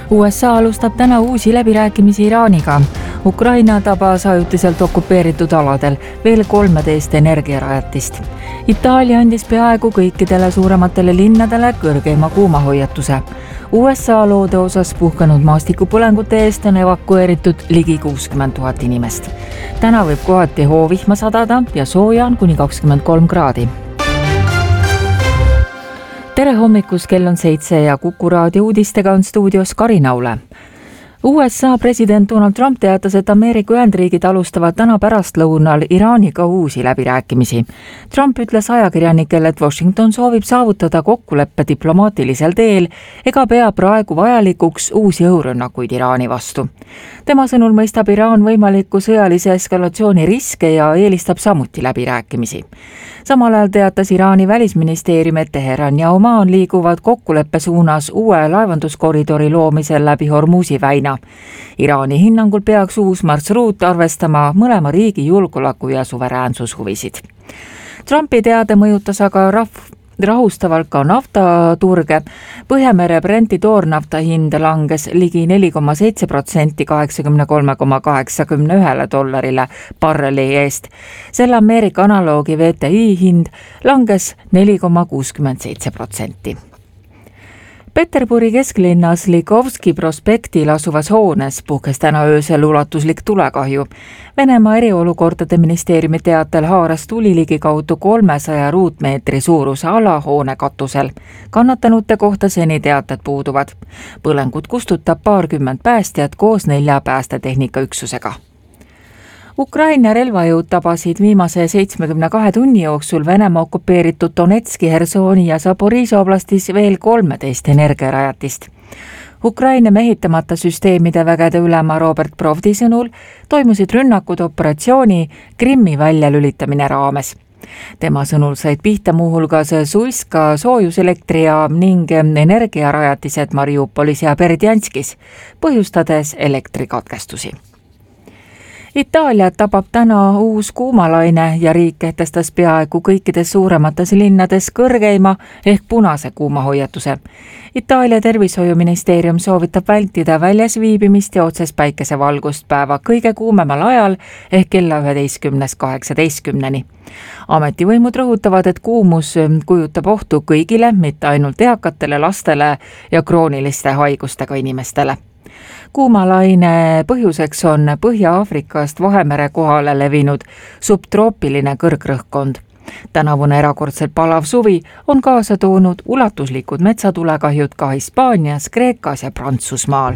USA alustab täna uusi läbirääkimisi Iraaniga. Ukraina tabas ajutiselt okupeeritud aladel veel 13 energiarajatist. Itaalia andis peaaegu kõikidele suurematele linnadele kõrgeima kuumahoiatuse. USA loode osas puhkenud maastikupõlengute eest on evakueeritud ligi 60 000 inimest. Täna võib kohati hoovihma sadada ja sooja on kuni 23 kraadi. Tere hommikus, kell on 7 ja Kuku raadio uudistega on stuudios Kari Naule. USA president Donald Trump teatas, et Ameerika Ühendriigid alustavad täna pärastlõunal Iraaniga uusi läbirääkimisi. Trump ütles ajakirjanikele, et Washington soovib saavutada kokkuleppe diplomaatilisel teel ega pea praegu vajalikuks uusi õhurünnakuid Iraani vastu. Tema sõnul mõistab Iraan võimaliku sõjalise eskalatsiooni riske ja eelistab samuti läbirääkimisi. Samal ajal teatas Iraani välisministeerium, et Teheran ja Oman liiguvad kokkuleppe suunas uue laevanduskoridori loomisel läbi Hormuzi väina. Iraani hinnangul peaks uus marsruut arvestama mõlema riigi julgeoleku ja suveräänsushuvisid. Trumpi teade mõjutas aga rahustavalt ka naftaturge. Põhjamere Brenti toornafta hind langes ligi 4,7% $83,81 barreli eest. Selle Ameerika analoogi VTI hind langes 4,67%. Peterburi kesklinnas Ligovski prospektil asuvas hoones puhkes täna öösel ulatuslik tulekahju. Venemaa eriolukordade ministeeriumi teatel haaras tuli ligikaudu 300 ruutmeetri suuruse ala hoone katusel. Kannatanute kohta seni teated puuduvad. Põlengut kustutab paarkümmend päästjat koos 4 päästetehnika-üksusega. Ukraina relvajõud tabasid viimase 72 tunni jooksul Venemaa okupeeritud Donetski, Hersoni ja Zaporižžja oblastis veel 13 energiarajatist. Ukraina mehitamata süsteemide vägede ülema Robert Provdi sõnul toimusid rünnakud operatsiooni Krimmi väljalülitamine raames. Tema sõnul said pihta muuhulgas Suiska soojuselektrijaam ning energiarajatised Mariupolis ja Berdjanskis, põhjustades elektrikatkestusi. Itaaliat tabab täna uus kuumalaine ja riik kehtestas peaaegu kõikides suuremates linnades kõrgeima ehk punase kuumahoiatuse. Itaalia tervishoiuministeerium soovitab vältida väljas viibimist ja otses päikesevalgust päeva kõige kuumemal ajal ehk kella 11-18. Ametivõimud rõhutavad, et kuumus kujutab ohtu kõigile, mitte ainult eakatele, lastele ja krooniliste haigustega inimestele. Kuumalaine põhjuseks on Põhja-Aafrikast Vahemere kohale levinud subtroopiline kõrgrõhkkond. Tänavune erakordselt palav suvi on kaasa toonud ulatuslikud metsatulekahjud ka Hispaanias, Kreekas ja Prantsusmaal.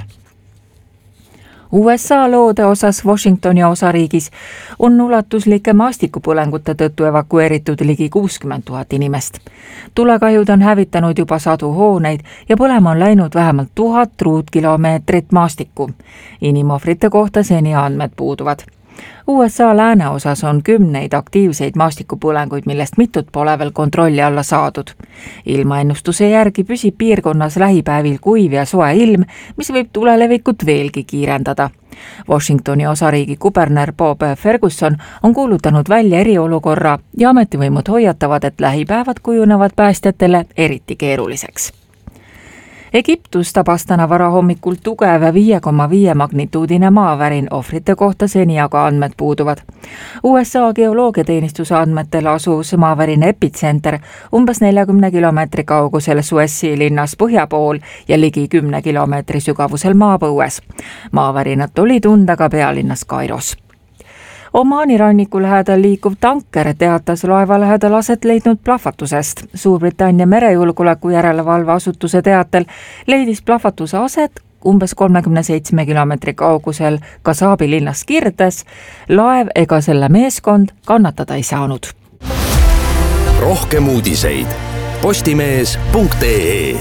USA loode osas Washingtoni osariigis on ulatuslike maastikupõlengute tõttu evakueeritud ligi 60 000 inimest. Tulekahjud on hävitanud juba sadu hooneid ja põlema on läinud vähemalt 1000 ruutkilomeetrit maastikku. Inimohvrite kohta seni andmed puuduvad. USA lääneosas on 10 aktiivseid maastikupõlenguid, millest mitut pole veel kontrolli alla saadud. Ilmaennustuse järgi püsib piirkonnas lähipäevil kuiv ja soe ilm, mis võib tulelevikut veelgi kiirendada. Washingtoni osariigi kuberner Bob Ferguson on kuulutanud välja eriolukorra ja ametivõimud hoiatavad, et lähipäevad kujunevad päästjatele eriti keeruliseks. Egiptus tabas täna varahommikul tugev 5,5 magnituudine maavärin, ohvrite kohta seni aga andmed puuduvad. USA geoloogiateenistuse andmetel asus maavärina epitsenter umbes 40 kilomeetri kaugusel Suessi linnas põhja pool ja ligi 10 kilomeetri sügavusel maapõues. Maavärinat oli tunda ka pealinnas Kairos. Omani ranniku lähedal liikuv tanker teatas laeva lähedal aset leidnud plahvatusest. Suurbritannia merejulgeoleku järelevalve asutuse teatel leidis plahvatuse aset umbes 37 kilomeetri kaugusel Kasaabi linnas Kirdes. Laev ega selle meeskond kannatada ei saanud. Rohkem uudiseid postimees.ee.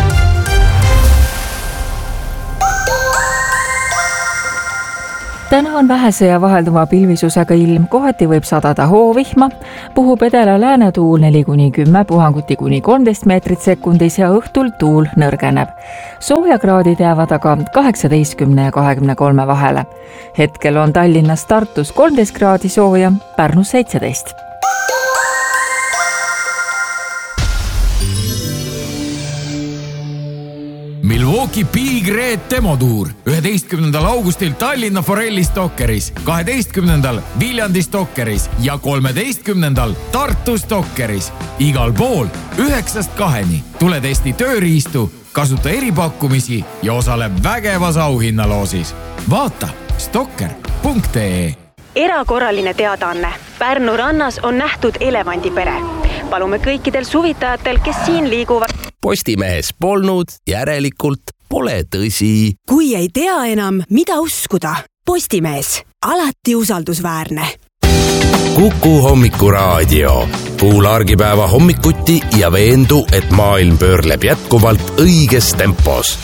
Täna on vähese ja vahelduva pilvisusega ilm, kohati võib sadada hoovihma, puhub edela-läänetuul 4-10 puhanguti kuni 13 meetrit sekundis ja õhtul tuul nõrgeneb. Soojakraadid jäävad aga 18 ja 23 vahele. Hetkel on Tallinnas Tartus 13 kraadi sooja, Pärnus 17. Milwaukee Big Red demotuur 11. augustil Tallinna Forelli Stokkeris, 12. Viljandi Stokkeris ja 13. Tartu Stokkeris. Igal pool 9-2. Tule testi tööriistu, kasuta eripakkumisi ja osale vägevas auhinnaloosis. Vaata stokker.ee. Erakorraline teadaanne. Pärnu rannas on nähtud elevandipere. Palume kõikidel suvitajatel, kes siin liiguvad. Postimehes polnud, järelikult pole tõsi. Kui ei tea enam, mida uskuda. Postimees. Alati usaldusväärne. Kuku hommikuraadio. Kuula argipäeva hommikuti ja veendu, et maailm pöörleb jätkuvalt õiges tempos.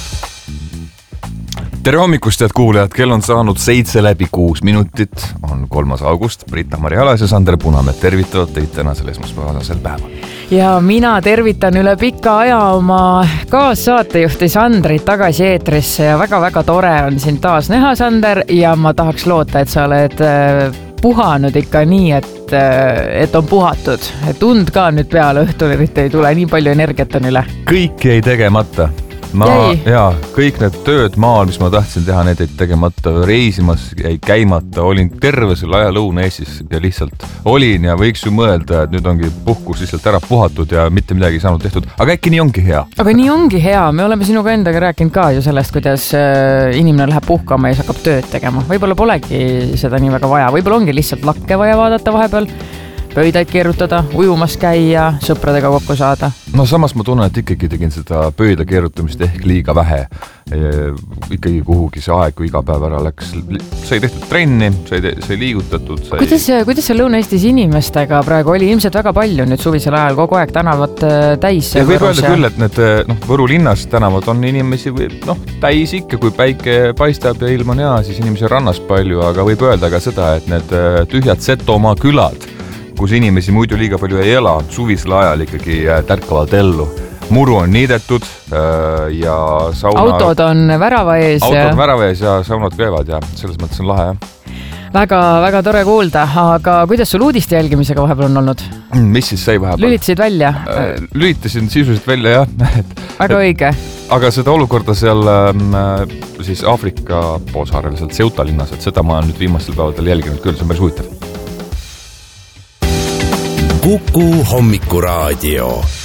Tere hommikust, head kuulajad, kell on saanud 7:06, on 3. august, Britta-Mari Alas ja Sander Punamäe tervitavad teid tänasel esmaspäevasel päeval. Ja mina tervitan üle pika aja oma kaassaatejuhti Sandrit tagasi eetrisse ja väga-väga tore on sind taas näha, Sander, ja ma tahaks loota, et sa oled puhanud ikka nii, et on puhatud. Et tund ka nüüd peale õhtul eriti ei tule, nii palju energiat on üle. Kõik jäi tegemata. Kõik need tööd maal, mis ma tahtsin teha, need jäid tegemata, reisimas jäi käimata, olin terve selle aja Lõuna-Eestis ja lihtsalt olin ja võiks ju mõelda, et nüüd ongi puhkus lihtsalt ära puhatud ja mitte midagi ei saanud tehtud, aga äkki nii ongi hea. Aga nii ongi hea, me oleme sinuga endaga rääkinud ka ju sellest, kuidas inimene läheb puhkama ja siis hakkab tööd tegema. Võib-olla polegi seda nii väga vaja, võib-olla ongi lihtsalt lakke vaja vaadata vahepeal, pöidaid keerutada, ujumas käia, sõpradega kokku saada. No samas ma tunnen, et ikkagi tegin seda pöida keerutamist ehk liiga vähe. Ikkagi kuhugi see aeg, kui iga päev ära läks. Sai tehtud trenni, sai liigutatud. Kuidas see Lõuna-Eestis inimestega praegu oli? Ilmselt väga palju nüüd suvisel ajal kogu aeg tänavad täis. Ja võib öelda küll, et need Võru linnas tänavad on inimesi täis ikka, kui päike paistab ja ilm on hea, siis inimesi rannas palju, aga võib öelda ka seda, et need tühjad Setomaa külad, kus inimesi muidu liiga palju ei ela, suvisel ajal ikkagi tärkavad ellu. Muru on niidetud ja sauna... Autod on värava ees ja saunad käivad ja selles mõttes on lahe. Väga tore kuulda, aga kuidas sul uudiste jälgimisega vahepeal on olnud? Mis siis sai vahepeal? Lülitasid välja? Lülitasin sisuliselt välja, jah. Väga õige. Aga seda olukorda seal siis Aafrika poolsaarel, seal Ceuta linnas, et seda ma olen nüüd viimastel päevadel jälginud küll, see on päris huvitav. Kuku hommikuraadio.